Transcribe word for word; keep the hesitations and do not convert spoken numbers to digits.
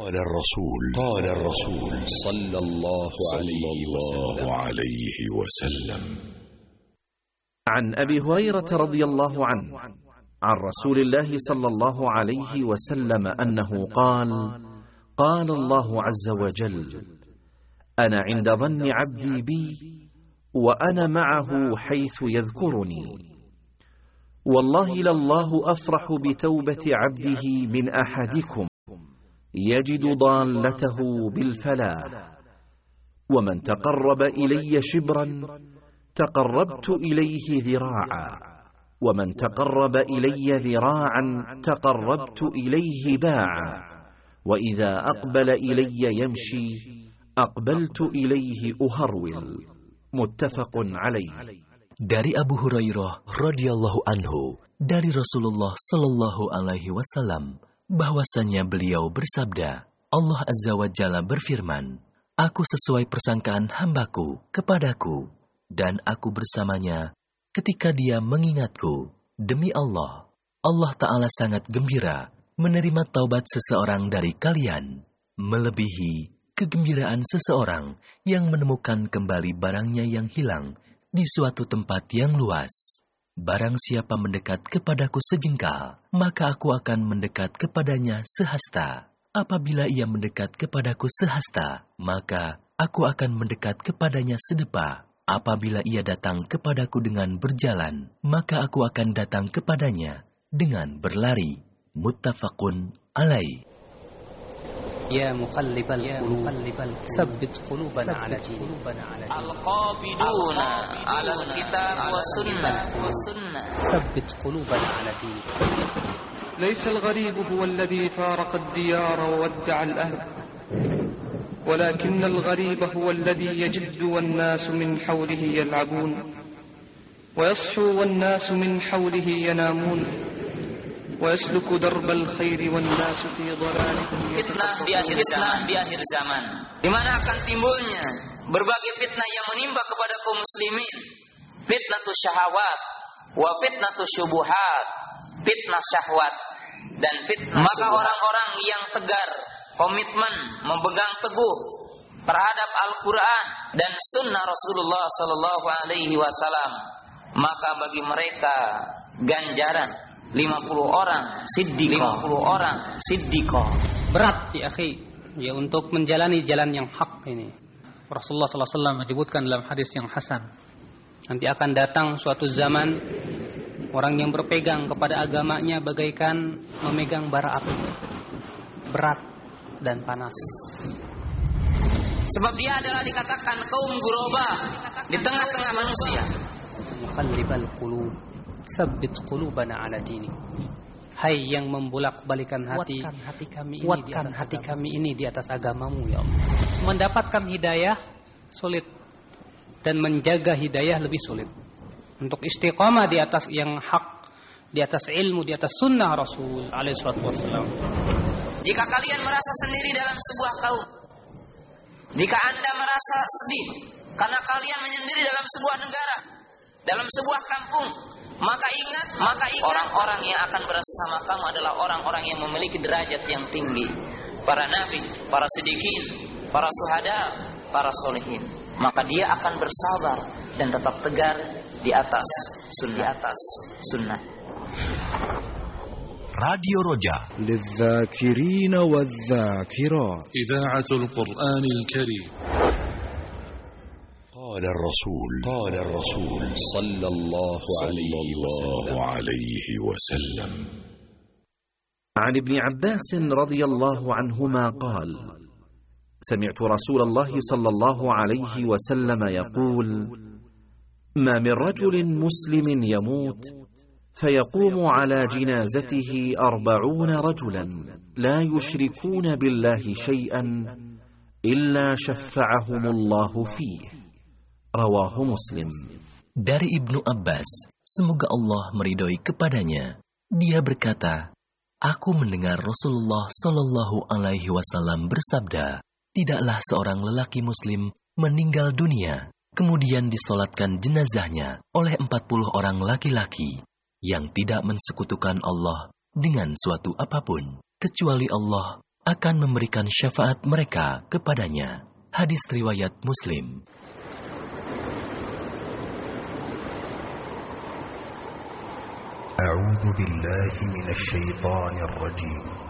قال الرسول قال الرسول صلى الله عليه وسلم عن أبي هريرة رضي الله عنه عن رسول الله صلى الله عليه وسلم أنه قال: قال الله عز وجل: أنا عند ظن عبدي بي وأنا معه حيث يذكرني. والله لله أفرح بتوبة عبده من أحدكم يجد ضالته بالفلاح. ومن تقرب إلي شبرا تقربت إليه ذراعا، ومن تقرب إلي ذراعا تقربت إليه باعا، وإذا أقبل إلي يمشي أقبلت إليه أهرول. متفق عليه. Dari Abu Hurairah radhiyallahu anhu dari Rasulullah sallallahu alaihi wasallam bahwasanya beliau bersabda, Allah Azza wa Jalla berfirman, aku sesuai persangkaan hambaku kepadaku dan aku bersamanya ketika dia mengingatku. Demi Allah, Allah Ta'ala sangat gembira menerima taubat seseorang dari kalian, melebihi kegembiraan seseorang yang menemukan kembali barangnya yang hilang di suatu tempat yang luas. Barang siapa mendekat kepadaku sejengkal, maka aku akan mendekat kepadanya sehasta. Apabila ia mendekat kepadaku sehasta, maka aku akan mendekat kepadanya sedepa. Apabila ia datang kepadaku dengan berjalan, maka aku akan datang kepadanya dengan berlari. Muttafaqun alaih. يا مقلب القلوب ثبت قلوبنا على دينك. القابضون على الكتاب والسنة ثبت قلوبنا على دينك. ليس الغريب هو الذي فارق الديار وودع الأهل، ولكن الغريب هو الذي يجد والناس من حوله يلعبون، ويصحو والناس من حوله ينامون، ويسلك درب الخير والناس في ضلالهم. Fitnah di akhir zaman, di akhir zaman, di mana akan timbulnya berbagai fitnah yang menimpa kepada kaum muslimin. Fitnatus syahawat, wa fitnatus syubuhat, fitnah syahwat dan fitnah. Maka orang-orang yang tegar, komitmen, memegang teguh terhadap Al-Quran dan Sunnah Rasulullah Sallallahu Alaihi Wasallam, maka bagi mereka ganjaran lima puluh orang siddiqah, lima puluh orang siddiqah. Berat ya akhi, ya untuk menjalani jalan yang hak ini. Rasulullah sallallahu alaihi wasallam menyebutkan dalam hadis yang hasan, nanti akan datang suatu zaman orang yang berpegang kepada agamanya bagaikan memegang bara api, berat dan panas. Sebab dia adalah dikatakan kaum guroba di tengah-tengah manusia. Muqallibal qulub tsabbit qulubana ala dinik. Hai yang membolak-balikan hati, kuatkan hati kami ini, kuatkan hati kami ini di atas agamamu ya Allah. Mendapatkan hidayah sulit dan menjaga hidayah lebih sulit. Untuk istiqamah di atas yang hak, di atas ilmu, di atas sunnah Rasul alaihi wasallam. Jika kalian merasa sendiri dalam sebuah kaum, jika Anda merasa sedih karena kalian menyendiri dalam sebuah negara, dalam sebuah kampung, maka ingat, maka ingat orang-orang yang akan bersama kamu adalah orang-orang yang memiliki derajat yang tinggi. Para nabi, para siddiqin, para syuhada, para solihin. Maka dia akan bersabar dan tetap tegar di atas sunnah, di atas sunnah. راديو رجاء للذاكرين والذاكرات إذاعة القرآن الكريم. قال الرسول قال الرسول صلى الله عليه وسلم عن ابن عباس رضي الله عنهما قال: سمعت رسول الله صلى الله عليه وسلم يقول: ما من رجل مسلم يموت فيقوم على جنازته أربعون رجلا لا يشركون بالله شيئا إلا شفعهم الله فيه. رواه مسلم. Dari Ibnu Abbas, semoga Allah meridhoi kepadanya, dia berkata, aku mendengar Rasulullah Shallallahu Alaihi Wasallam bersabda, tidaklah seorang lelaki Muslim meninggal dunia, kemudian disolatkan jenazahnya oleh empat puluh orang laki-laki yang tidak mensekutukan Allah dengan suatu apapun, kecuali Allah akan memberikan syafaat mereka kepadanya. Hadis riwayat Muslim. A'udzu billahi minasy syaithanir rajim.